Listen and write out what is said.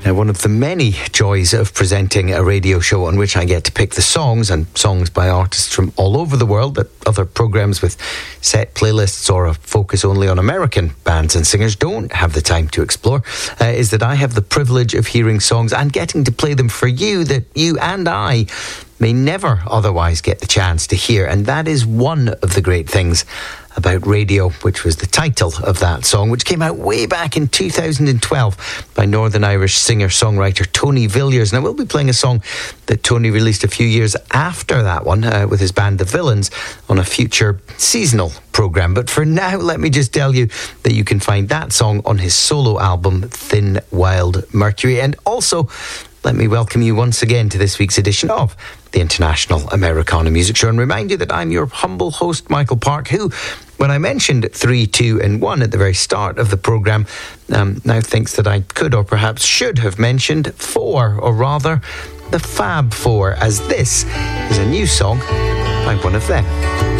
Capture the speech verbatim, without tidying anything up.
Now, one of the many joys of presenting a radio show on which I get to pick the songs, and songs by artists from all over the world that other programmes with set playlists or a focus only on American bands and singers don't have the time to explore, uh, is that I have the privilege of hearing songs and getting to play them for you that you and I may never otherwise get the chance to hear. And that is one of the great things about radio, which was the title of that song, which came out way back in two thousand twelve by Northern Irish singer-songwriter Tony Villiers. Now, we'll be playing a song that Tony released a few years after that one uh, with his band The Villains on a future seasonal programme. But for now, let me just tell you that you can find that song on his solo album, Thin Wild Mercury. And also, let me welcome you once again to this week's edition of the International Americana Music Show and remind you that I'm your humble host, Michael Park, who, when I mentioned three, two and one at the very start of the programme, um, now thinks that I could or perhaps should have mentioned four, or rather the Fab Four, as this is a new song by one of them.